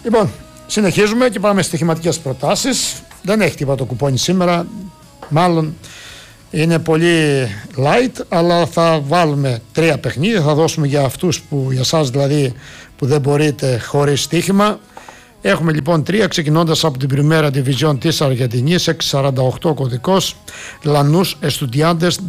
Λοιπόν, συνεχίζουμε και πάμε στις στοιχηματικές προτάσεις. Δεν έχει τίποτα το κουπόνι σήμερα. Μάλλον είναι πολύ light, αλλά θα βάλουμε 3 παιχνίδια. Θα δώσουμε για αυτούς για εσάς δηλαδή που δεν μπορείτε χωρίς στοίχημα. Έχουμε λοιπόν 3, ξεκινώντας από την Primera Division της Αργεντινής, 648 κωδικός, Lanús Estudiantes